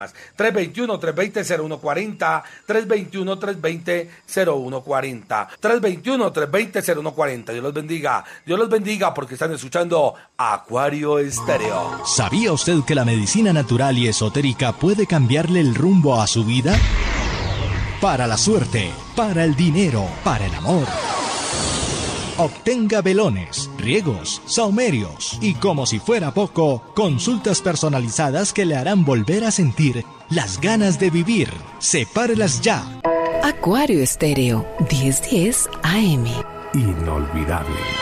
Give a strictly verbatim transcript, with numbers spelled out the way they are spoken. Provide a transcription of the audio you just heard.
tres dos uno, tres dos cero, cero uno cuatro cero, tres dos uno, tres dos cero, cero uno cuatro cero, tres dos uno, tres dos cero, cero uno cuatro cero. Dios los bendiga, Dios los bendiga porque están escuchando Acuario Estéreo. ¿Sabía usted que la medicina natural y esotérica puede cambiarle el rumbo a su vida? Para la suerte, para el dinero, para el amor. Obtenga velones, riegos, saumerios y, como si fuera poco, consultas personalizadas que le harán volver a sentir las ganas de vivir. Sepárelas ya. Acuario Estéreo, diez diez A M. Inolvidable.